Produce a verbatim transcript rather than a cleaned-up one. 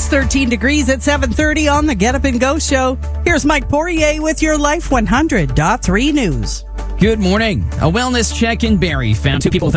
thirteen degrees at seven thirty on the Get Up and Go show. Here's Mike Poirier with your Life one hundred point three news. Good morning. A wellness check in Barrie found two people with